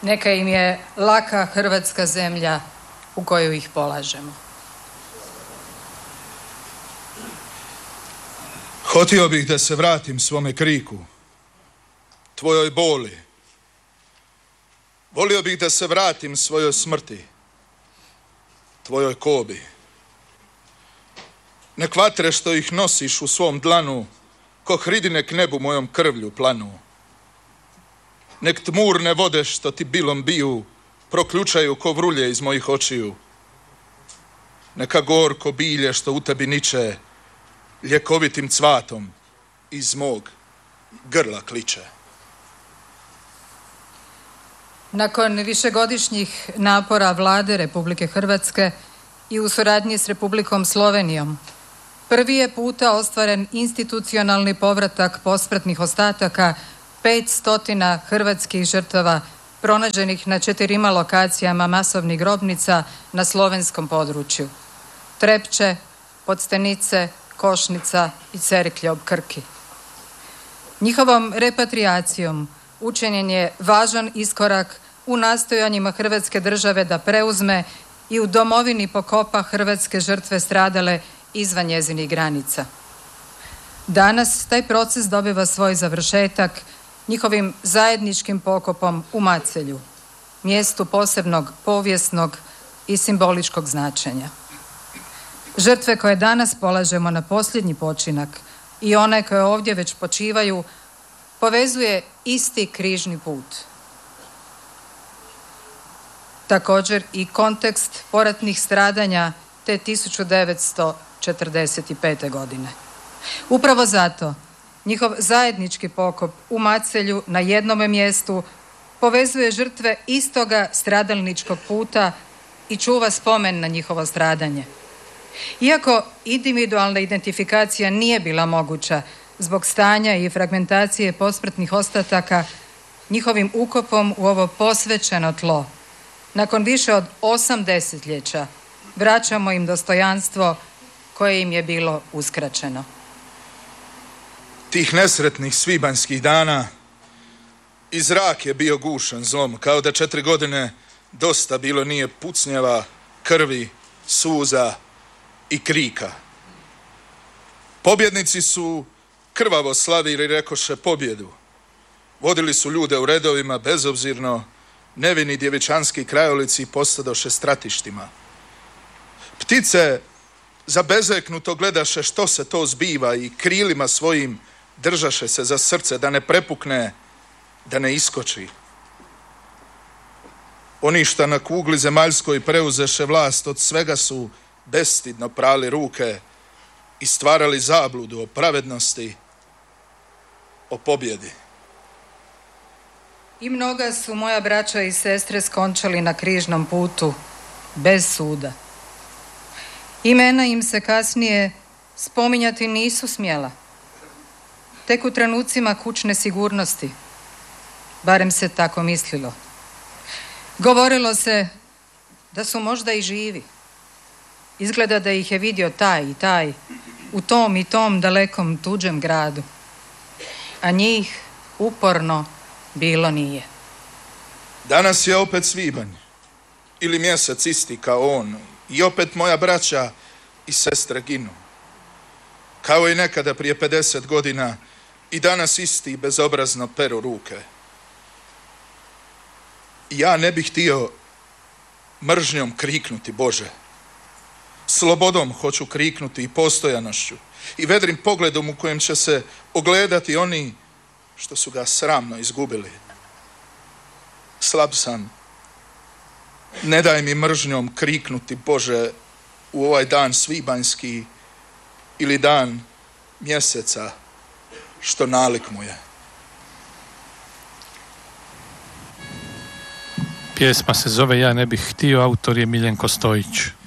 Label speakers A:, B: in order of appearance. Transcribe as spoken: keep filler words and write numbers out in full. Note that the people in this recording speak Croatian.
A: Neka im je laka hrvatska zemlja u koju ih polažemo.
B: Hotio bih da se vratim svome kriku, tvojoj boli. Volio bih da se vratim svojoj smrti, tvojoj kobi. Nek vatre što ih nosiš u svom dlanu, ko hridine k nebu mojom krvlju planu. Nek tmurne vode što ti bilom biju, proključaju ko vrulje iz mojih očiju. Neka gorko bilje što u tebi niče, ljekovitim cvatom iz mog grla kliče.
A: Nakon višegodišnjih napora Vlade Republike Hrvatske i u suradnji s Republikom Slovenijom, prvi je puta ostvaren institucionalni povratak posmrtnih ostataka petstotina hrvatskih žrtava pronađenih na četirima lokacijama masovnih grobnica na slovenskom području: Trepče, Podstenice, Košnica i Cerklje ob Krki. Njihovom repatriacijom učinjen je važan iskorak u nastojanjima Hrvatske države da preuzme i u domovini pokopa hrvatske žrtve stradale izvan njezinih granica. Danas taj proces dobiva svoj završetak njihovim zajedničkim pokopom u Macelju, mjestu posebnog povijesnog i simboličkog značenja. Žrtve koje danas polažemo na posljednji počinak i one koje ovdje već počivaju povezuje isti križni put. Također i kontekst poratnih stradanja te tisuću devetsto četrdeset pete. godine. Upravo zato njihov zajednički pokop u Macelju na jednome mjestu povezuje žrtve istoga stradalničkog puta i čuva spomen na njihovo stradanje. Iako individualna identifikacija nije bila moguća zbog stanja i fragmentacije posmrtnih ostataka, njihovim ukopom u ovo posvećeno tlo, nakon više od osam desetljeća, vraćamo im dostojanstvo koje im je bilo uskraćeno.
B: Tih nesretnih svibanjskih dana i zrak je bio gušan zlom, kao da četiri godine dosta bilo nije pucnjeva, krvi, suza i krika. Pobjednici su krvavo slavili, rekoše, pobjedu. Vodili su ljude u redovima bezobzirno, nevini djevičanski krajolici postadoše stratištima. Ptice zabezeknuto gledaše što se to zbiva i krilima svojim držaše se za srce da ne prepukne, da ne iskoči. Oni šta na kugli zemaljskoj preuzeše vlast od svega su bestidno prali ruke i stvarali zabludu o pravednosti, o pobjedi.
A: I mnoga su moja braća i sestre skončali na križnom putu bez suda. Imena im se kasnije spominjati nisu smjela. Tek u trenucima kućne sigurnosti, barem se tako mislilo. Govorilo se da su možda i živi. Izgleda da ih je vidio taj i taj u tom i tom dalekom tuđem gradu. A njih uporno bilo nije.
B: Danas je opet svibanj ili mjesec isti kao on i opet moja braća i sestre ginu. Kao i nekada prije pedeset godina i danas isti bezobrazno peru ruke. Ja ne bih htio mržnjom kriknuti, Bože. Slobodom hoću kriknuti i postojanošću i vedrim pogledom u kojem će se ogledati oni što su ga sramno izgubili. Slab sam. Ne daj mi mržnjom kriknuti, Bože, u ovaj dan svibanjski ili dan mjeseca što nalik mu je.
C: Pjesma se zove Ja ne bih htio, autor je Miljenko Stojić.